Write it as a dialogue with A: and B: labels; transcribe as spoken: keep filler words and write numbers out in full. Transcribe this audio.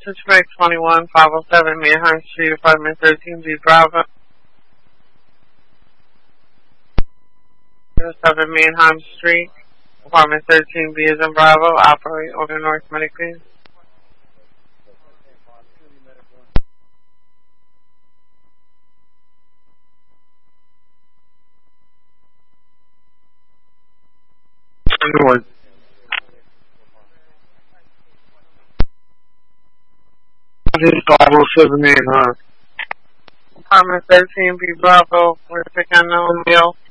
A: Suspect twenty-one, five oh seven Manheim Street, apartment thirteen B Bravo. seven Manheim Street, apartment thirteen B is in Bravo. Operate over North Medically.
B: North. This is five oh seven Manheim.
A: Apartment thirteen B Bravo, with the unknown male.